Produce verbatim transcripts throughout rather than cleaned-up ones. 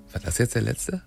War das jetzt der letzte?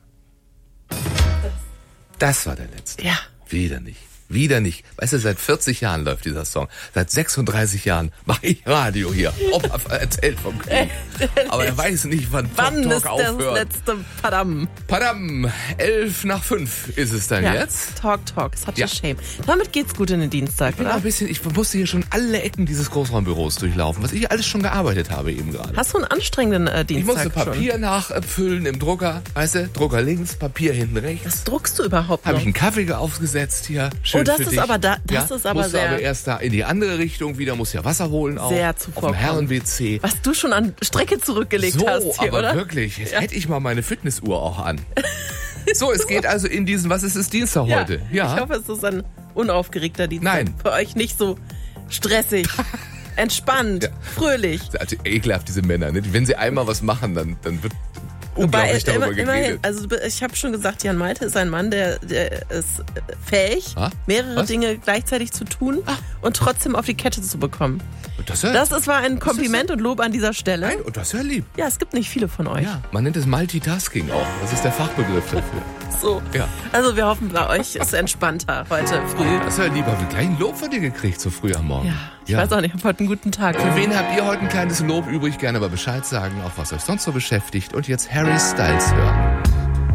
Das war der letzte. Ja. Wieder nicht. Wieder nicht. Weißt du, seit vierzig Jahren läuft dieser Song. Seit sechsunddreißig Jahren mache ich Radio hier. Opa erzählt vom Krieg. Aber er weiß nicht, wann Wann Talk ist Talk das aufhört. letzte Padam? Padam, elf nach fünf ist es dann Ja. jetzt. Talk Talk, such Ja. a shame. Damit geht's gut in den Dienstag, Ich bin auch oder? ein bisschen, ich musste hier schon alle Ecken dieses Großraumbüros durchlaufen, was ich alles schon gearbeitet habe eben gerade. Hast du einen anstrengenden äh, Ich musste Dienstag Papier nachfüllen im Drucker, weißt du, Drucker links, Papier hinten rechts. schon? Was druckst du überhaupt Habe noch? ich einen Kaffee aufgesetzt hier. Schön Oh, das für ist dich. aber da- das ja? ist aber musste sehr- aber erst da in die andere Richtung wieder, muss ja Wasser holen auch. Sehr Auf dem zuvorkommend. Herren-W C. Was du schon an Strecke zurückgelegt So, hast hier, aber oder? wirklich, jetzt hätte ich mal meine Fitnessuhr auch an. So, es geht also in diesen, was ist es, Dienstag Ja. heute? Ich hoffe, es ist ein unaufgeregter Dienstag. Nein. Für euch nicht so stressig, entspannt, Ja. fröhlich. Also, ekelhaft, diese Männer, ne? Wenn sie einmal was machen, dann, dann wird unglaublich Wobei, darüber immer, immerhin, geredet. also ich habe schon gesagt, Jan Malte ist ein Mann, der, der ist äh, fähig, Ah? mehrere Was? Dinge gleichzeitig zu tun und trotzdem auf die Kette zu bekommen. Das ist ja, Das ist, war ein Kompliment und Lob an dieser Stelle. nein, und das ist ja lieb. Ja, es gibt nicht viele von euch. Ja, man nennt es Multitasking auch. Das ist der Fachbegriff dafür. So. Ja. Also wir hoffen, bei euch ist entspannter heute früh. Das ist ja lieb. Haben wir gleich ein Lob von dir gekriegt so früh am Morgen. Ja, ich weiß auch nicht, ich habe heute einen guten Tag. Für wen habt ihr heute ein kleines Lob übrig? Gerne aber Bescheid sagen, auch was euch sonst so beschäftigt. Und jetzt Harry Styles hören.